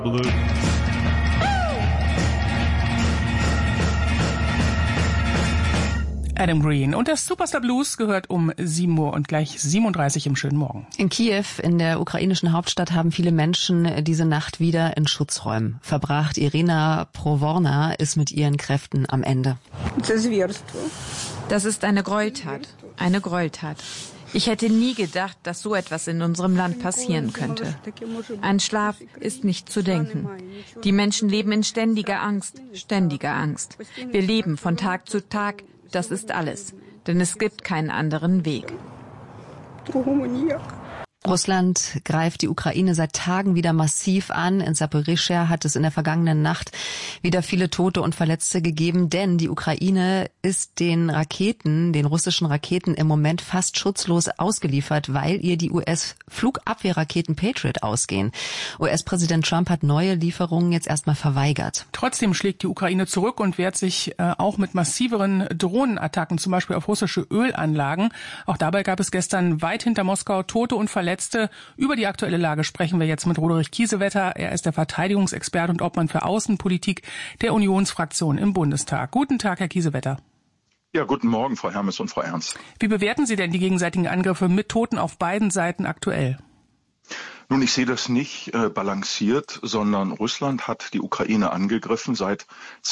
Blue. Adam Green. Und das Superstar Blues gehört um 7 Uhr und gleich 37 im schönen Morgen. In Kiew, in der ukrainischen Hauptstadt, haben viele Menschen diese Nacht wieder in Schutzräumen verbracht. Irina Provorna ist mit ihren Kräften am Ende. Das ist eine Gräueltat. Eine Gräueltat. Ich hätte nie gedacht, dass so etwas in unserem Land passieren könnte. An Schlaf ist nicht zu denken. Die Menschen leben in ständiger Angst, ständiger Angst. Wir leben von Tag zu Tag. Das ist alles. Denn es gibt keinen anderen Weg. Russland greift die Ukraine seit Tagen wieder massiv an. In Saporischschja hat es in der vergangenen Nacht wieder viele Tote und Verletzte gegeben, denn die Ukraine ist den russischen Raketen im Moment fast schutzlos ausgeliefert, weil ihr die US-Flugabwehrraketen Patriot ausgehen. US-Präsident Trump hat neue Lieferungen jetzt erstmal verweigert. Trotzdem schlägt die Ukraine zurück und wehrt sich auch mit massiveren Drohnenattacken, zum Beispiel auf russische Ölanlagen. Auch dabei gab es gestern weit hinter Moskau Tote und Verletzte. Über die aktuelle Lage sprechen wir jetzt mit Roderich Kiesewetter. Er ist der Verteidigungsexperte und Obmann für Außenpolitik der Unionsfraktion im Bundestag. Guten Tag, Herr Kiesewetter. Ja, guten Morgen, Frau Hermes und Frau Ernst. Wie bewerten Sie denn die gegenseitigen Angriffe mit Toten auf beiden Seiten aktuell? Nun, ich sehe das nicht balanciert, sondern Russland hat die Ukraine angegriffen seit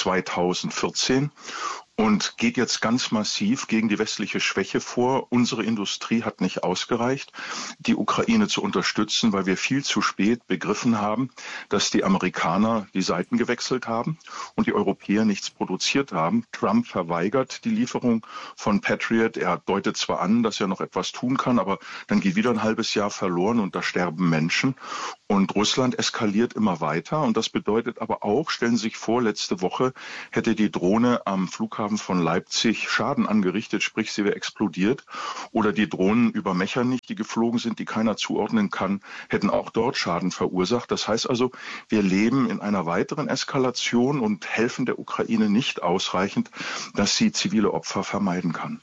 2014 und geht jetzt ganz massiv gegen die westliche Schwäche vor. Unsere Industrie hat nicht ausgereicht, die Ukraine zu unterstützen, weil wir viel zu spät begriffen haben, dass die Amerikaner die Seiten gewechselt haben und die Europäer nichts produziert haben. Trump verweigert die Lieferung von Patriot. Er deutet zwar an, dass er noch etwas tun kann, aber dann geht wieder ein halbes Jahr verloren und da sterben Menschen. Und Russland eskaliert immer weiter. Und das bedeutet aber auch, stellen Sie sich vor, letzte Woche hätte die Drohne am Flughafen von Leipzig Schaden angerichtet, sprich sie wäre explodiert. Oder die Drohnen über Mechernich, die geflogen sind, die keiner zuordnen kann, hätten auch dort Schaden verursacht. Das heißt also, wir leben in einer weiteren Eskalation und helfen der Ukraine nicht ausreichend, dass sie zivile Opfer vermeiden kann.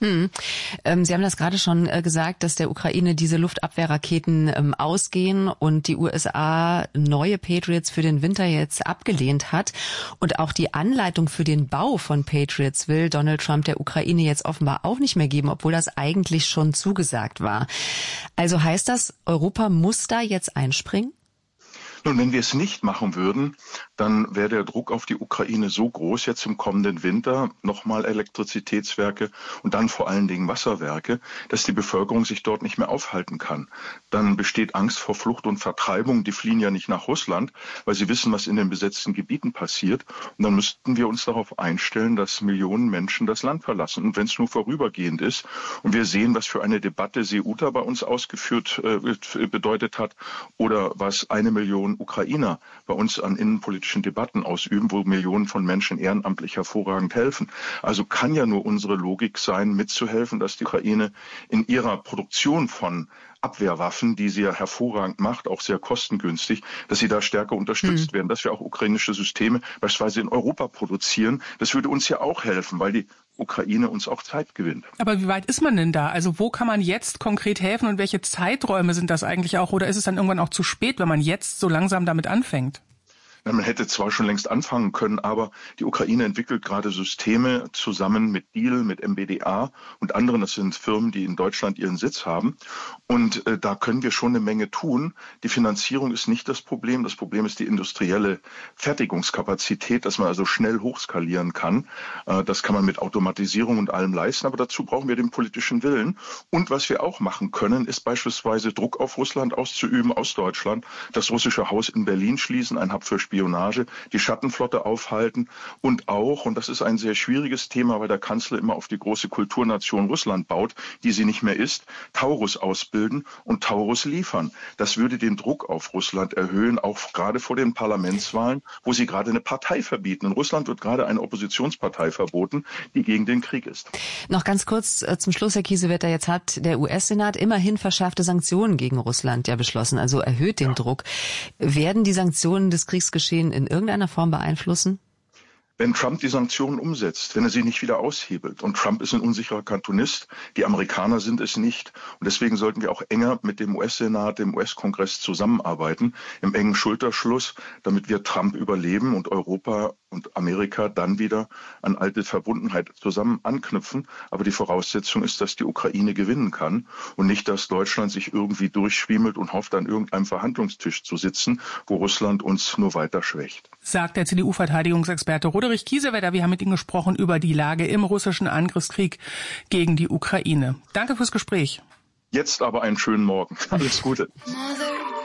Sie haben das gerade schon gesagt, dass der Ukraine diese Luftabwehrraketen ausgehen und die USA neue Patriots für den Winter jetzt abgelehnt hat und auch die Anleitung für den Bau von Patriots will Donald Trump der Ukraine jetzt offenbar auch nicht mehr geben, obwohl das eigentlich schon zugesagt war. Also heißt das, Europa muss da jetzt einspringen? Nun, wenn wir es nicht machen würden, dann wäre der Druck auf die Ukraine so groß, jetzt im kommenden Winter nochmal Elektrizitätswerke und dann vor allen Dingen Wasserwerke, dass die Bevölkerung sich dort nicht mehr aufhalten kann. Dann besteht Angst vor Flucht und Vertreibung. Die fliehen ja nicht nach Russland, weil sie wissen, was in den besetzten Gebieten passiert. Und dann müssten wir uns darauf einstellen, dass Millionen Menschen das Land verlassen. Und wenn es nur vorübergehend ist und wir sehen, was für eine Debatte Ceuta bei uns ausgeführt bedeutet hat oder was 1 Million Ukrainer bei uns an innenpolitischen Debatten ausüben, wo Millionen von Menschen ehrenamtlich hervorragend helfen. Also kann ja nur unsere Logik sein, mitzuhelfen, dass die Ukraine in ihrer Produktion von Abwehrwaffen, die sie ja hervorragend macht, auch sehr kostengünstig, dass sie da stärker unterstützt werden, dass wir auch ukrainische Systeme beispielsweise in Europa produzieren. Das würde uns ja auch helfen, weil die Ukraine uns auch Zeit gewinnt. Aber wie weit ist man denn da? Also wo kann man jetzt konkret helfen und welche Zeiträume sind das eigentlich auch? Oder ist es dann irgendwann auch zu spät, wenn man jetzt so langsam damit anfängt? Man hätte zwar schon längst anfangen können, aber die Ukraine entwickelt gerade Systeme zusammen mit Diehl, mit MBDA und anderen. Das sind Firmen, die in Deutschland ihren Sitz haben. Und da können wir schon eine Menge tun. Die Finanzierung ist nicht das Problem. Das Problem ist die industrielle Fertigungskapazität, dass man also schnell hochskalieren kann. Das kann man mit Automatisierung und allem leisten. Aber dazu brauchen wir den politischen Willen. Und was wir auch machen können, ist beispielsweise Druck auf Russland auszuüben aus Deutschland, das russische Haus in Berlin schließen, ein Hub für Spionage, die Schattenflotte aufhalten und auch, und das ist ein sehr schwieriges Thema, weil der Kanzler immer auf die große Kulturnation Russland baut, die sie nicht mehr ist, Taurus ausbilden und Taurus liefern. Das würde den Druck auf Russland erhöhen, auch gerade vor den Parlamentswahlen, wo sie gerade eine Partei verbieten. In Russland wird gerade eine Oppositionspartei verboten, die gegen den Krieg ist. Noch ganz kurz zum Schluss, Herr Kiesewetter, jetzt hat der US-Senat immerhin verschärfte Sanktionen gegen Russland ja beschlossen, also erhöht den Druck. Werden die Sanktionen des Kriegsgeschehens in irgendeiner Form beeinflussen? Wenn Trump die Sanktionen umsetzt, wenn er sie nicht wieder aushebelt. Und Trump ist ein unsicherer Kantonist, die Amerikaner sind es nicht. Und deswegen sollten wir auch enger mit dem US-Senat, dem US-Kongress zusammenarbeiten, im engen Schulterschluss, damit wir Trump überleben und Europa und Amerika dann wieder an alte Verbundenheit zusammen anknüpfen. Aber die Voraussetzung ist, dass die Ukraine gewinnen kann und nicht, dass Deutschland sich irgendwie durchschwiemelt und hofft, an irgendeinem Verhandlungstisch zu sitzen, wo Russland uns nur weiter schwächt. Sagt der CDU-Verteidigungsexperte Roderich Kiesewetter. Wir haben mit ihm gesprochen über die Lage im russischen Angriffskrieg gegen die Ukraine. Danke fürs Gespräch. Jetzt aber einen schönen Morgen. Alles Gute.